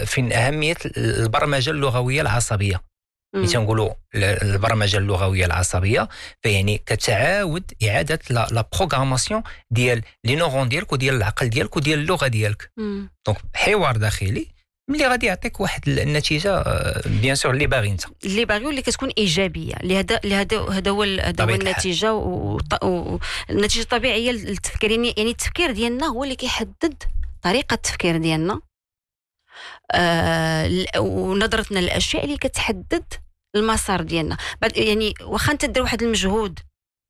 فين أهمية البرمجة اللغوية العصبية. تنقولوا البرمجه اللغويه العصبيه فيعني كتعاود اعاده لا بروغراماسيون ديال لي نورون ديالك وديال العقل ديالك وديال اللغه ديالك. دونك حوار داخلي ملي غادي يعطيك واحد النتيجه بيان سور اللي باغي انت اللي باغي واللي كتكون ايجابيه هذا هو النتيجه والنتيجه الطبيعيه للتفكير. يعني التفكير ديالنا هو اللي كيحدد طريقه التفكير ديالنا ونظرتنا للاشياء اللي كتحدد المسار ديالنا. يعني واخا انت دير واحد المجهود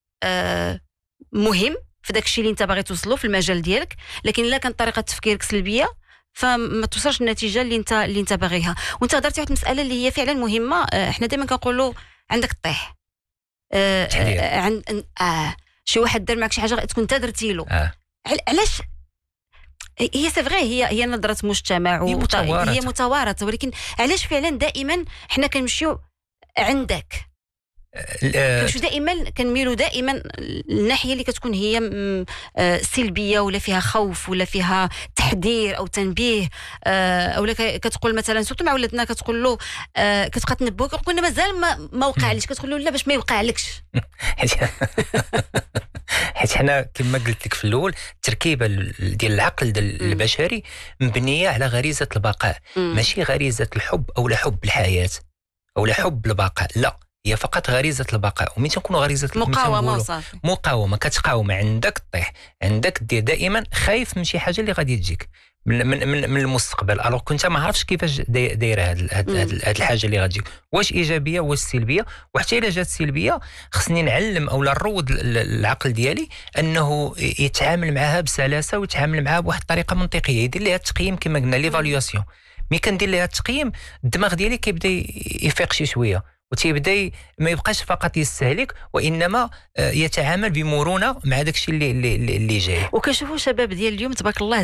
مهم في داكشي اللي انت باغي توصله في المجال ديالك، لكن الا كانت طريقه تفكيرك سلبيه فما توصلش النتيجه اللي انت باغيها. وانت هضرتي واحد المساله اللي هي فعلا مهمه. احنا دائما كنقولوا عندك طيح شي واحد دار معك شي حاجه تكون انت درتي له. علاش؟ هي سفغي هي نظرة مجتمع هي متوارثة، ولكن علاش فعلا دائما حنا كنمشيو عندك كنمشيو دائما كنميلوا دائما الناحية اللي كتكون هي سلبية ولا فيها خوف ولا فيها تحذير او تنبيه اولا كتقول مثلا سورتو مع ولادنا كتقول له كتبقى تنبهو كنقول له مازال ما وقعليش، كتقول له لا باش ما يوقعلكش. حيت حنا كما قلت لك في الاول التركيبه ديال العقل البشري مبنيه على غريزه البقاء، ماشي غريزه الحب او لا حب الحياه او لا حب البقاء، لا هي فقط غريزه البقاء. ومين تكونوا غريزه مقاومه كتقاوم عندك طيح، عندك دير دائما خايف من شي حاجه اللي غادي تجيك من المستقبل. الوغ كنت ما عارفش كيفاش دايره هاد الحاجه اللي غتجيك، واش ايجابيه واش سلبيه. وحتى الا جات سلبيه خصني نعلم اولا نروض العقل ديالي انه يتعامل معها بسلاسه ويتعامل معها بواحد الطريقه منطقيه، يدير ليها التقييم كما قلنا ليفاليواسيون. ملي كندير ليها التقييم الدماغ ديالي كيبدا يفيق شي شويه وتيبدا ما يبقاش فقط يستهلك وانما يتعامل بمرونه مع داكشي اللي جاي. وكنشوفوا شباب ديال اليوم تبارك الله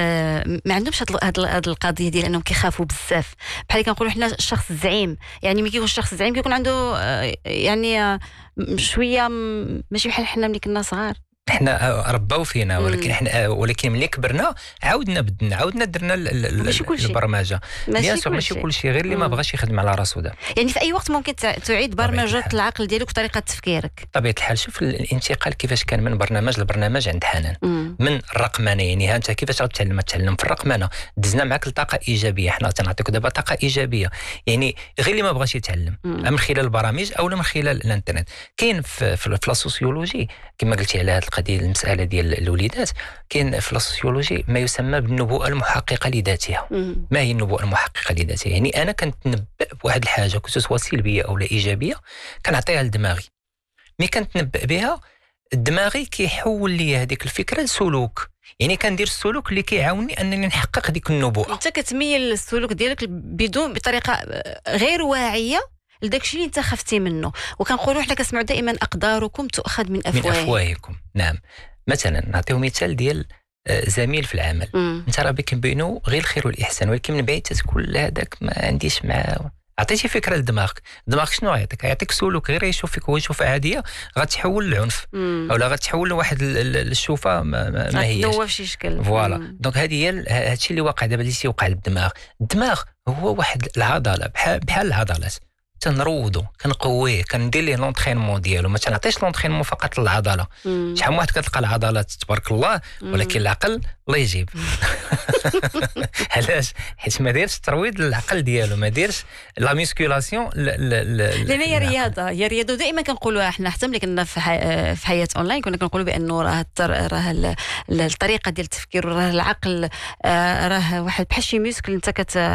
ما عندهمش هاد القضيه ديال انهم كيخافوا بزاف. بحال كنقولوا حنا الشخص الزعيم، يعني ملي كيكون الشخص الزعيم كيكون عنده يعني شويه ماشي بحال حنا ملي كنا صغار. احنا رباو فينا ولكن ملي كبرنا عاودنا درنا البرمجه. ماشي كل شيء غير اللي ما بغاش يخدم على راسو ده. يعني في اي وقت ممكن تعيد برمجه العقل ديالك وطريقه تفكيرك. طبيعه الحال شوف الانتقال كيفاش كان من برنامج لبرنامج عند حنان من الرقمنه. يعني ها انت كيفاش غتعلم في الرقمنه دزنا معك لطاقه ايجابيه، حنا تنعطيك دابا طاقه ايجابيه. يعني غير اللي ما بغاش يتعلم من خلال البرامج او من خلال الانترنت. كاين في السوسيولوجي كما قلتي على هذه القضيه المساله ديال الوليدات، كاين في السوسيولوجي ما يسمى بالنبوءه المحققه لذاتها. ما هي النبوءه المحققه لذاتها؟ يعني انا كنتنبأ بواحد الحاجه كنت سواء سلبيه او لا ايجابيه كنعطيها لدماغي. ملي كنتنبأ بها دماغي كيحول لي هذيك الفكره لسلوك، يعني كندير السلوك اللي كيعاونني انني نحقق ديك النبوءه. انت كتميل السلوك ديالك بطريقه غير واعيه لداكشي اللي انت خفتي منه. وكنقولوا حنا كنسمعوا دائما اقداركم تؤخذ من افواهكم. نعم، مثلا نعطيو مثال ديال زميل في العمل. انت راه بك بينه غير الخير والاحسان، ولكن من بعيد تقول هذاك ما عنديش معاه. عطيتي فكره لدماغك، دماغك شنو يعطيك سلوك غير يشوفك هو يشوفه عاديه غتحول للعنف اولا غتحول لواحد الشوفه ما هياش غتدوى في شي شكل. فوالا دونك هذه هي هادشي اللي واقع دابا اللي تيوقع للدماغ. الدماغ هو واحد العضله بحال العضلات، تنروضو كنقويه كندير ليه لونطرينمون ديالو. ما تنعطيش لونطرينمون فقط للعضله. شحال من واحد كتلقى العضلات تبارك الله ولكن العقل الله يجيب. علاش؟ حيت ما دايرش الترويض للعقل ديالو، ما دايرش لا ميسكولاسيون لان هي رياضه دائما كنقولوها حنا حتى ملي كنا في حياه اونلاين كنا كنقولوا بانه راه الطريقه ديال التفكير وراه العقل راه واحد بحال شي ميسكل انت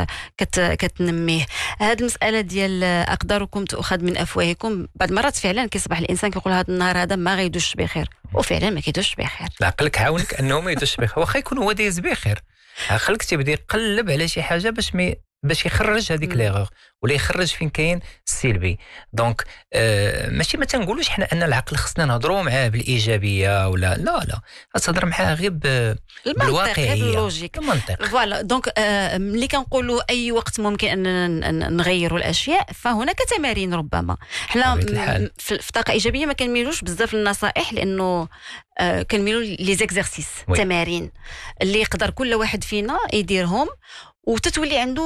كتنميه. هذه المساله ديال اقداركم تؤخذ من افواهكم بعض المرات فعلا كيصبح الانسان كيقول هذا النهار هذا ما غيدوش بخير، وفعلا ما كيدوش بخير. عقلك عاونك انه ما يدوش بخير، واخا يكون هو دايز بخير. عقلك تيبدا يقلب على شي حاجه باش يخرج هذيك ليغور ولا يخرج فين كاين السلبي. دونك ماشي ما تنقولوش حنا ان العقل خصنا نهضروا معاه بالايجابيه ولا لا تهضر معاه غير بالواقعيه باللوجيك المنطق. فوالا دونك ملي كنقولوا اي وقت ممكن اننا نغيروا الاشياء فهناك تمارين. ربما حنا في طاقه ايجابيه ما كنميلوش بزاف للنصائح لانه كنميلوا لي زيكزارسيس تمارين اللي يقدر كل واحد فينا يديرهم وتتولي عنده